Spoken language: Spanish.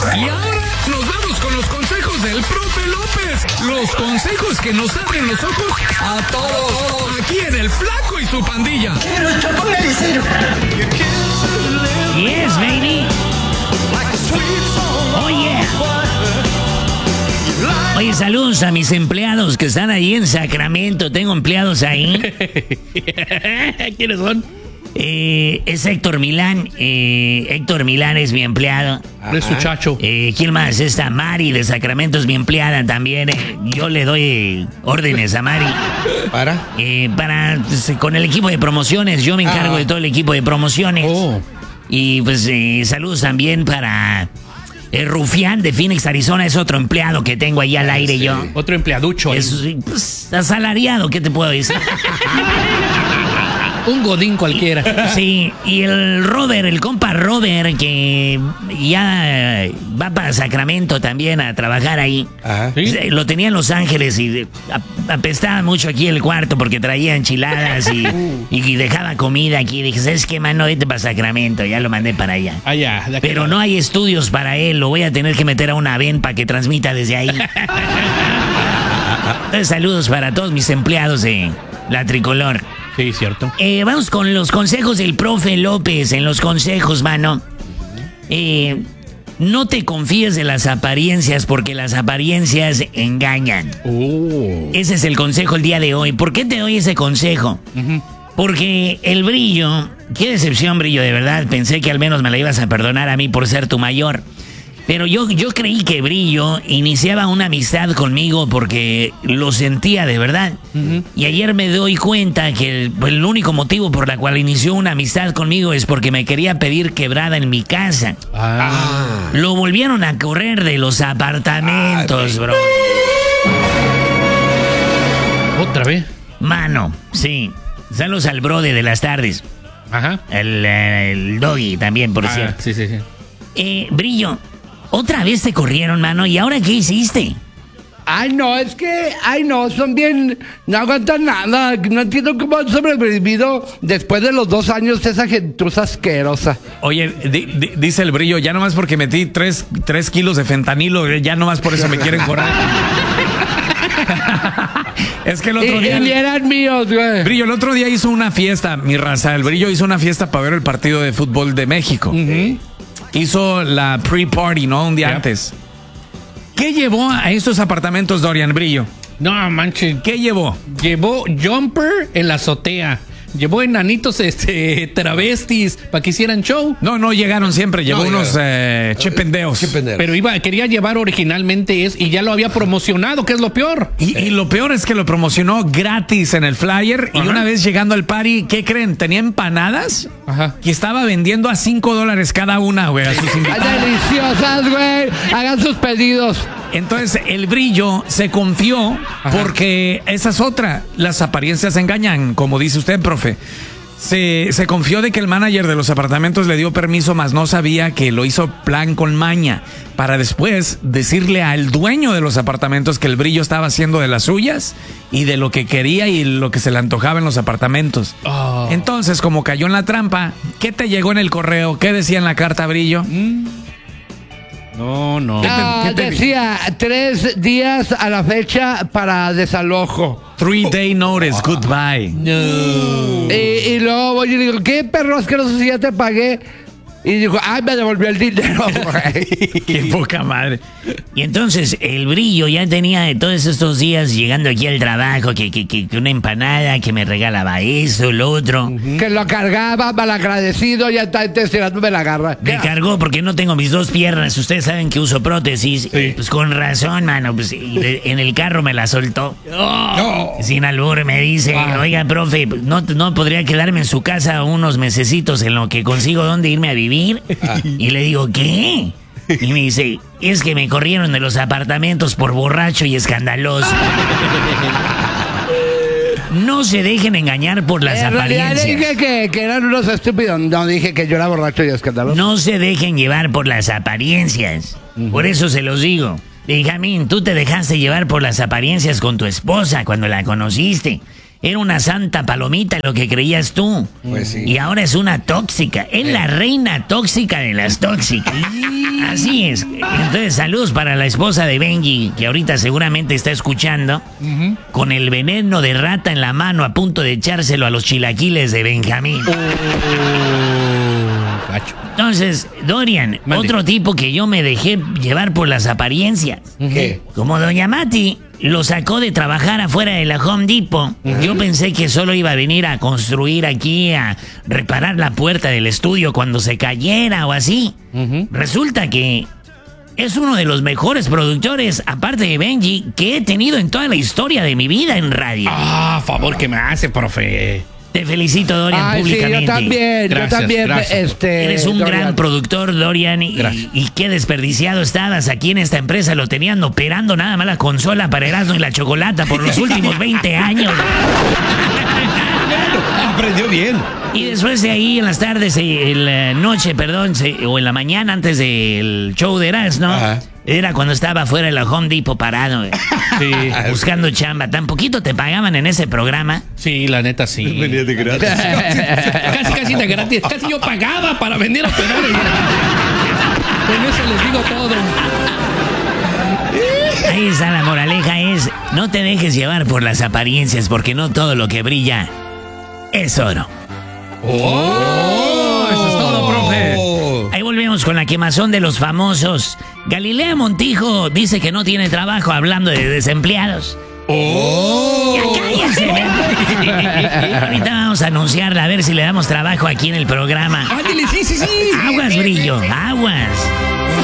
Y ahora nos vamos con los consejos del profe López. Los consejos que nos abren los ojos a todos. Aquí en El Flaco y su pandilla. Yes, baby. Oh, yeah. Oye, saludos a mis empleados que están ahí en Sacramento. Tengo empleados ahí. ¿Quiénes son? Es Héctor Milán. Héctor Milán es mi empleado. Es su chacho. ¿Quién más? Esta Mari de Sacramento es mi empleada también. Yo le doy órdenes a Mari. ¿Para? Con el equipo de promociones. Yo me encargo de todo el equipo de promociones. Oh. Y pues saludos también para Rufián de Phoenix, Arizona. Es otro empleado que tengo ahí al aire yo. Otro empleaducho. Es pues, asalariado, ¿qué te puedo decir? Un godín cualquiera. Sí, y el compa Robert, que ya va para Sacramento también a trabajar ahí. Ajá. ¿Sí? Lo tenía en Los Ángeles y apestaba mucho aquí el cuarto porque traía enchiladas y dejaba comida aquí. Dije, ¿sabes qué, mano? Vete para Sacramento, ya lo mandé para allá. Allá. Pero no hay estudios para él, lo voy a tener que meter a una ven para que transmita desde ahí. Entonces, saludos para todos mis empleados de La Tricolor. Sí, cierto. Vamos con los consejos del profe López. En los consejos, mano. No te confíes de las apariencias porque las apariencias engañan. Ese es el consejo el día de hoy. ¿Por qué te doy ese consejo? Porque el Brillo, qué decepción, Brillo, de verdad. Pensé que al menos me la ibas a perdonar a mí por ser tu mayor. Pero yo creí que Brillo iniciaba una amistad conmigo porque lo sentía de verdad. Y ayer me doy cuenta que el único motivo por la cual inició una amistad conmigo es porque me quería pedir quebrada en mi casa. Lo volvieron a correr de los apartamentos, bro. ¿Otra vez? Mano, sí. Saludos al brode de las tardes. Ajá. El Doggy también, por cierto. Sí. Brillo, otra vez te corrieron, mano. ¿Y ahora qué hiciste? Son bien, no aguantan nada, no entiendo cómo han sobrevivido después de los 2 años esa gentuza asquerosa. Oye, dice el Brillo, ya nomás porque metí 3 kilos de fentanilo, ya nomás por eso me quieren correr. Es que el otro día... Y eran míos, güey. Brillo, el otro día hizo una fiesta, mi raza, el Brillo hizo una fiesta para ver el partido de fútbol de México. Hizo la pre-party, ¿no? Un día antes. ¿Qué llevó a estos apartamentos, Dorian, Brillo? No, manches. ¿Qué llevó? Llevó jumper en la azotea. Llevó enanitos travestis para que hicieran show. No llegaron siempre. Llevó unos chipendeos. Pero quería llevar originalmente y ya lo había promocionado, que es lo peor. Y lo peor es que lo promocionó gratis en el flyer. Y una vez llegando al party, ¿qué creen? Tenía empanadas que estaba vendiendo a $5 cada una, güey, a sus invitados. Deliciosas, güey. Hagan sus pedidos. Entonces el Brillo se confió porque esa es otra. Las apariencias engañan, como dice usted, profe. Se confió de que el manager de los apartamentos le dio permiso, mas no sabía que lo hizo plan con maña para después decirle al dueño de los apartamentos que el Brillo estaba haciendo de las suyas y de lo que quería y lo que se le antojaba en los apartamentos. Entonces, como cayó en la trampa, ¿qué te llegó en el correo? ¿Qué decía en la carta, Brillo? No. Decía 3 días a la fecha para desalojo. 3-day notice, goodbye. Y luego voy y digo, ¿qué perro asqueroso si ya te pagué? Y dijo, me devolvió el dinero, güey. Qué poca madre. Y entonces el Brillo ya tenía de todos estos días llegando aquí al trabajo, que una empanada, que me regalaba eso, lo otro. Que lo cargaba, malagradecido, ya está estirándome la garra. Me cargó porque no tengo mis 2 piernas. Ustedes saben que uso prótesis. Pues con razón, mano. Pues en el carro me la soltó. Sin albur me dice, oiga, profe, ¿no podría quedarme en su casa unos mesecitos en lo que consigo dónde irme a vivir? Y le digo, ¿qué? Y me dice, es que me corrieron de los apartamentos por borracho y escandaloso. No se dejen engañar por las apariencias. Dije que eran unos estúpidos. No dije que yo era borracho y escandaloso. No se dejen llevar por las apariencias. Por eso se los digo. Benjamín, tú te dejaste llevar por las apariencias con tu esposa cuando la conociste. era una santa palomita lo que creías tú. Pues sí. Y ahora es una tóxica. Es la reina tóxica de las tóxicas. Así es. Entonces, saludos para la esposa de Benji, que ahorita seguramente está escuchando, con el veneno de rata en la mano a punto de echárselo a los chilaquiles de Benjamín. Gacho. Entonces, Dorian, Mande. otro tipo que yo me dejé llevar por las apariencias. ¿Qué? Como Doña Mati lo sacó de trabajar afuera de la Home Depot, yo pensé que solo iba a venir a construir aquí, a reparar la puerta del estudio cuando se cayera o así. Resulta que es uno de los mejores productores, aparte de Benji, que he tenido en toda la historia de mi vida en radio. Ah, favor que me hace, profe. Te felicito, Dorian, Ay, sí, públicamente. yo también, Gracias, gracias. Eres un Dorian. gran productor, Dorian, Gracias. y qué desperdiciado estabas aquí en esta empresa. Lo tenían operando nada más la consola para Erasmo y la Chocolata por los últimos 20 años. Aprendió bien. Y después de ahí, en las tardes, en la noche, perdón, o en la mañana antes del show de Erasmo, Ajá. era cuando estaba fuera de la Home Depot parado, Sí, buscando chamba. Tan poquito te pagaban en ese programa. sí, la neta sí. Venía de gratis. Casi de gratis. Casi yo pagaba para venir a operar. Con eso les digo todo. Ahí está la moraleja, es no te dejes llevar por las apariencias, porque no todo lo que brilla es oro. Oh, eso es todo, profe. Ahí volvemos con la quemazón de los famosos. Galilea Montijo dice que no tiene trabajo hablando de desempleados. Ya cállense, ¿verdad? Ahorita vamos a anunciarla a ver si le damos trabajo aquí en el programa. Ándale, sí. Aguas, Brillo, aguas.